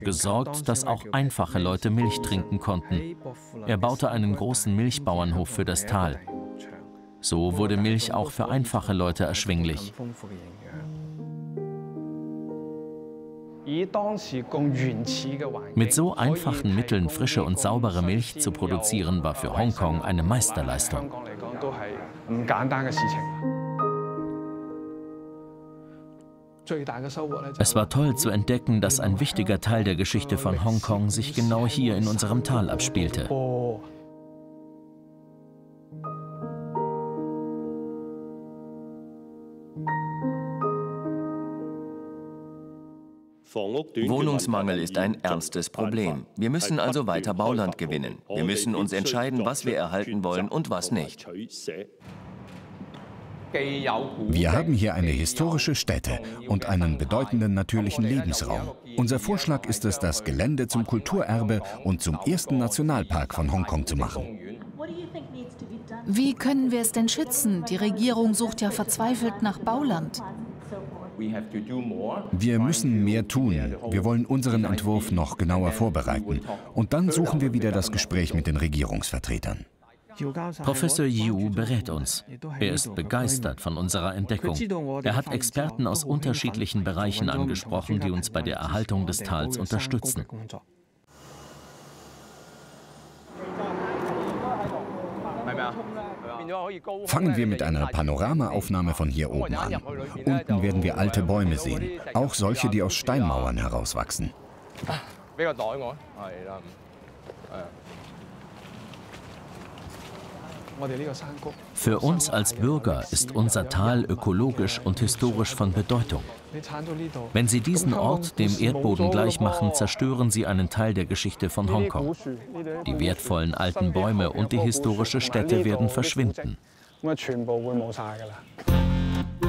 gesorgt, dass auch einfache Leute Milch trinken konnten. Er baute einen großen Milchbauernhof für das Tal. So wurde Milch auch für einfache Leute erschwinglich. Mit so einfachen Mitteln frische und saubere Milch zu produzieren, war für Hongkong eine Meisterleistung. Es war toll zu entdecken, dass ein wichtiger Teil der Geschichte von Hongkong sich genau hier in unserem Tal abspielte. Wohnungsmangel ist ein ernstes Problem. Wir müssen also weiter Bauland gewinnen. Wir müssen uns entscheiden, was wir erhalten wollen und was nicht. Wir haben hier eine historische Stätte und einen bedeutenden natürlichen Lebensraum. Unser Vorschlag ist es, das Gelände zum Kulturerbe und zum ersten Nationalpark von Hongkong zu machen. Wie können wir es denn schützen? Die Regierung sucht ja verzweifelt nach Bauland. Wir müssen mehr tun. Wir wollen unseren Entwurf noch genauer vorbereiten. Und dann suchen wir wieder das Gespräch mit den Regierungsvertretern. Professor Yu berät uns. Er ist begeistert von unserer Entdeckung. Er hat Experten aus unterschiedlichen Bereichen angesprochen, die uns bei der Erhaltung des Tals unterstützen. Fangen wir mit einer Panoramaaufnahme von hier oben an. Unten werden wir alte Bäume sehen, auch solche, die aus Steinmauern herauswachsen. Für uns als Bürger ist unser Tal ökologisch und historisch von Bedeutung. Wenn Sie diesen Ort dem Erdboden gleichmachen, zerstören Sie einen Teil der Geschichte von Hongkong. Die wertvollen alten Bäume und die historische Stätte werden verschwinden.